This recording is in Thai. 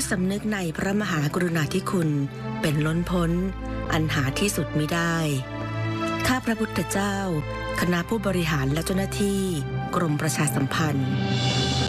สำนึกในพระมหากรุณาธิคุณเป็นล้นพ้นอันหาที่สุดมิได้ข้าพระพุทธเจ้าคณะผู้บริหารและเจ้าหน้าที่กรมประชาสัมพันธ์